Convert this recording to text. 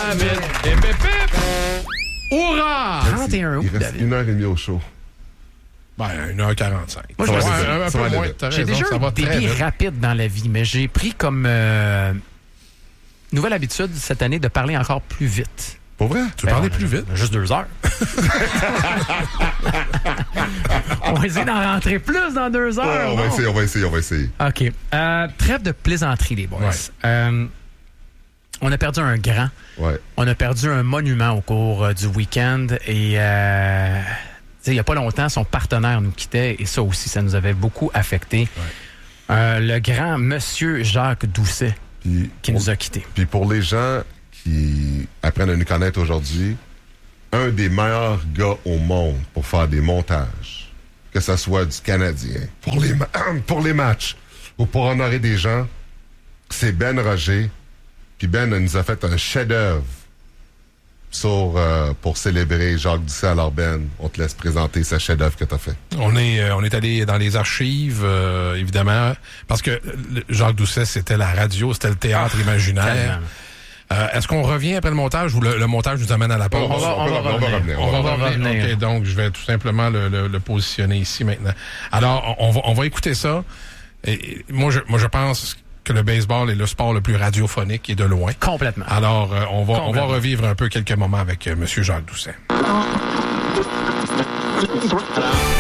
David. Hip, hip, hip. Hurrah! 31 août, Il reste David. 1h30 au show. Ben, 1h45. Moi, je Ouais, me suis- un ça va peu aller moins. vite. T'as J'ai raison, déjà ça va un très débit vite. rapide dans la vie, mais j'ai pris comme nouvelle habitude cette année de parler encore plus vite. Pour vrai? Tu veux parler plus vite? Juste 2 heures. On va essayer d'en rentrer plus dans 2 heures. Ouais, on va essayer. OK. Trêve de plaisanterie, les boys. Ouais. On a perdu un grand. Ouais. On a perdu un monument au cours du week-end. Et il n'y a pas longtemps, son partenaire nous quittait. Et ça aussi, ça nous avait beaucoup affecté. Ouais. Le grand monsieur Jacques Doucet qui nous a quittés. Puis pour les gens qui apprennent à nous connaître aujourd'hui, un des meilleurs gars au monde pour faire des montages, que ce soit du Canadien, pour les matchs ou pour honorer des gens, c'est Ben Roger. Puis Ben nous a fait un chef-d'œuvre pour célébrer Jacques Doucet. Alors Ben, on te laisse présenter ce chef-d'œuvre que tu as fait. On est allé dans les archives, évidemment, parce que Jacques Doucet, c'était la radio, c'était le théâtre imaginaire. Est-ce qu'on revient après le montage ou le montage nous amène à la pause? On va revenir. On va revenir. OK, donc je vais tout simplement le positionner ici maintenant. Alors, on va écouter ça. Et moi, je pense que le baseball est le sport le plus radiophonique et de loin. Complètement. Alors, on va revivre un peu quelques moments avec Monsieur Jacques Doucet.